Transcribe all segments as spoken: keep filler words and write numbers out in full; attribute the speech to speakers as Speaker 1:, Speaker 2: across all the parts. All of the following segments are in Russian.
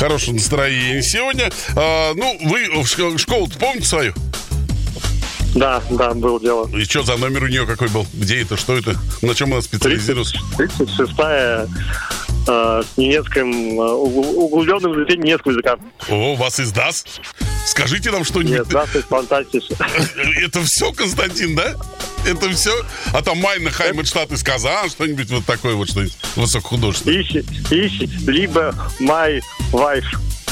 Speaker 1: хорошего настроения сегодня. А, ну, вы школу-то помните свою?
Speaker 2: Да, да, было дело.
Speaker 1: И что за номер у нее какой был? Где это? Что это? На чем она специализировалась?
Speaker 2: тридцать шестая э, с немецким, э, углубленным изучением немецкого языка.
Speaker 1: О, вас издаст? Скажите нам что-нибудь.
Speaker 2: Нет, да, это фантастично.
Speaker 1: Это все, Константин, да? Это все? А там Майна, Хаймедштадт из Казан, что-нибудь вот такое вот, что-нибудь высокохудожественное.
Speaker 2: Ищи, ищи, либо my wife,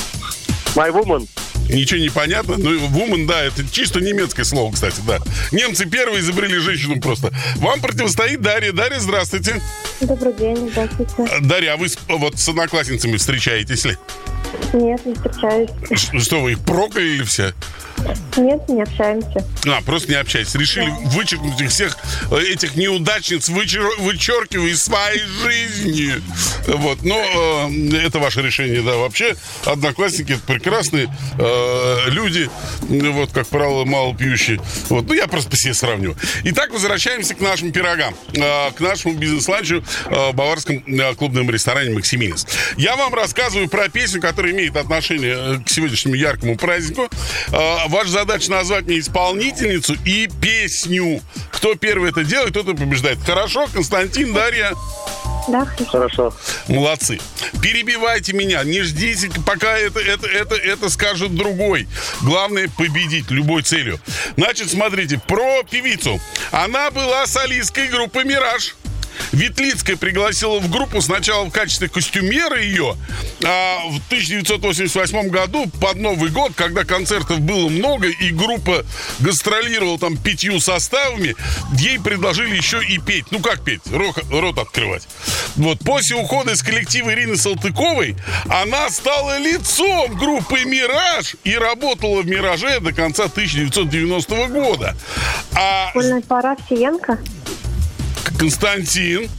Speaker 2: my woman.
Speaker 1: Ничего не понятно. Ну, woman, да, это чисто немецкое слово, кстати, да. Немцы первые изобрели женщину просто. Вам противостоит Дарья. Дарья, здравствуйте.
Speaker 3: Добрый день, здравствуйте.
Speaker 1: Дарья, а вы с, вот с одноклассницами встречаетесь ли?
Speaker 3: Нет, не встречаюсь.
Speaker 1: Что, вы их прокляли все?
Speaker 3: Нет, не общаемся.
Speaker 1: А, просто не общаетесь. Решили да. вычеркнуть их всех этих неудачниц, вычер... вычеркивая из своей жизни. Вот, но э, это ваше решение, да. Вообще, одноклассники — это прекрасные э, люди, вот, как правило, мало пьющие. Вот, ну, я просто по себе сравню. Итак, возвращаемся к нашим пирогам, э, к нашему бизнес-ланчу э, в баварском э, клубном ресторане «Максимилис». Я вам рассказываю про песню, которая имеет отношение к сегодняшнему яркому празднику. Э, Ваша задача назвать мне исполнительницу и песню. Кто первый это делает, тот и побеждает. Хорошо, Константин, Дарья?
Speaker 3: Да,
Speaker 2: хорошо.
Speaker 1: Молодцы. Перебивайте меня. Не ждите, пока это, это, это, это скажет другой. Главное — победить любой целью. Значит, смотрите, про певицу. Она была солисткой группы «Мираж». Ветлицкая пригласила в группу сначала в качестве костюмера ее, а в тысяча девятьсот восемьдесят восьмом году, под Новый год, когда концертов было много и группа гастролировала там пятью составами, ей предложили еще и петь. Ну как петь? Рот, рот открывать. Вот. После ухода из коллектива Ирины Салтыковой она стала лицом группы «Мираж» и работала в «Мираже» до конца тысяча девятьсот девяностого года. А...
Speaker 3: Школьная пора Овсиенко?
Speaker 1: Константин.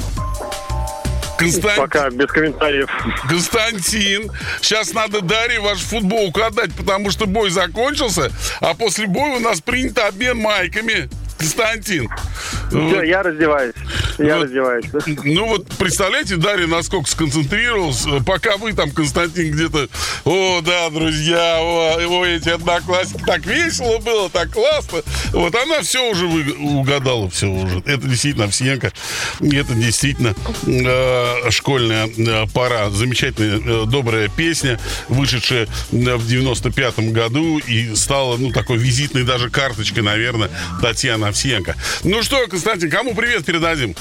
Speaker 1: Константин.
Speaker 2: Пока без комментариев.
Speaker 1: Константин. Сейчас надо Дарье вашу футболку отдать, потому что бой закончился, а после боя у нас принято обмен майками. Константин.
Speaker 2: Все, вот. Я раздеваюсь. Я
Speaker 1: вот.
Speaker 2: раздеваюсь.
Speaker 1: Ну вот, представляете, Дарья, насколько сконцентрировалась, пока вы там, Константин, где-то... О, да, друзья, о, о, эти одноклассники, так весело было, так классно. Вот она все уже вы, угадала, все уже. Это действительно Овсиенко, это действительно э, школьная э, пора. Замечательная, э, добрая песня, вышедшая в девяносто пятом году и стала, ну, такой визитной даже карточкой, наверное, Татьяна Овсиенко. Ну что, Константин, кому привет передадим?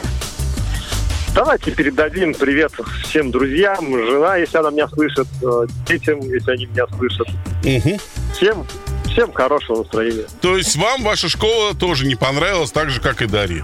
Speaker 2: Давайте передадим привет всем друзьям, жена, если она меня слышит, детям, если они меня слышат. Угу. Всем, всем хорошего настроения.
Speaker 1: То есть вам ваша школа тоже не понравилась, так же, как и Дарье?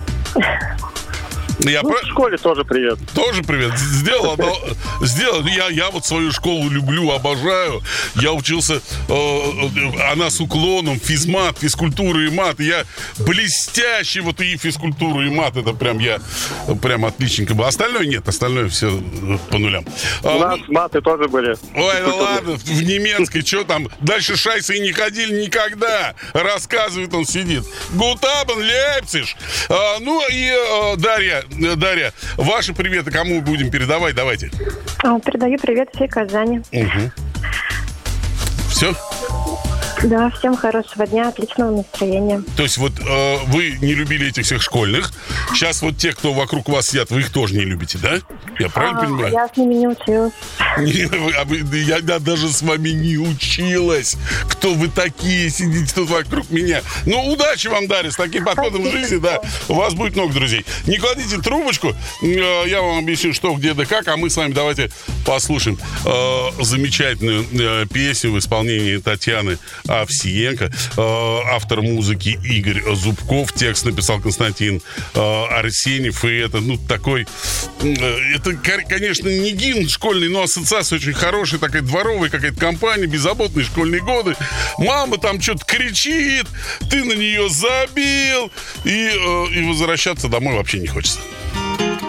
Speaker 1: Я
Speaker 2: ну,
Speaker 1: про...
Speaker 2: в школе тоже привет.
Speaker 1: Тоже привет. Сделал, одно... Сделал. Я, я вот свою школу люблю, обожаю. Я учился, э, она с уклоном, физмат, физкультура и мат. Я блестящий вот и физкультура, и мат. Это прям я, прям отличненько был. Остальное нет, остальное все по нулям.
Speaker 2: У а, нас ну... маты тоже были.
Speaker 1: Ой, ну ладно, в немецкой, что там? Дальше шайсы и не ходили никогда. Рассказывает, он сидит. Гутабен, Лейпциг. А, ну и а, Дарья, Дарья, ваши приветы кому будем передавать? Давайте.
Speaker 3: Передаю привет всей Казани.
Speaker 1: Угу. Все?
Speaker 3: Да, всем хорошего дня, отличного настроения.
Speaker 1: То есть вот э, вы не любили этих всех школьных. Сейчас вот те, кто вокруг вас сидят, вы их тоже не любите, да? Я правильно а, понимаю?
Speaker 3: Я с ними не училась.
Speaker 1: Не, а вы, я, я даже с вами не училась. Кто вы такие сидите тут вокруг меня? Ну, удачи вам, Дарья, с таким подходом в жизни, да. У вас будет много друзей. Не кладите трубочку. Э, я вам объясню, что, где, да как. А мы с вами давайте послушаем э, замечательную э, песню в исполнении Татьяны Овсиенко, э, автор музыки Игорь Зубков, текст написал Константин э, Арсеньев, и это, ну, такой, э, это, конечно, не гимн школьный, но ассоциация очень хорошая, такая дворовая какая-то компания, беззаботные школьные годы, мама там что-то кричит, ты на нее забил, и, э, и возвращаться домой вообще не хочется.